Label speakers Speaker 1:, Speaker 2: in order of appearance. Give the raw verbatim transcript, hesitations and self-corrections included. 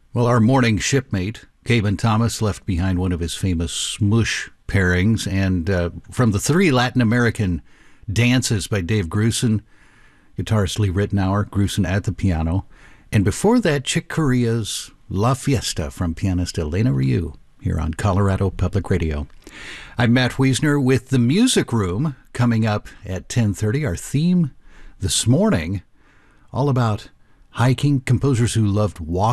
Speaker 1: Well, our morning shipmate, Gaben Thomas, left behind one of his famous Smush pairings. And uh, from the three Latin American dances by Dave Grusin, guitarist Lee Ritenour, Grusin at the piano. And before that, Chick Corea's La Fiesta from pianist Elena Ryu here on Colorado Public Radio. I'm Matt Wiesner with The Music Room coming up at ten thirty. Our theme this morning, all about hiking, composers who loved walking.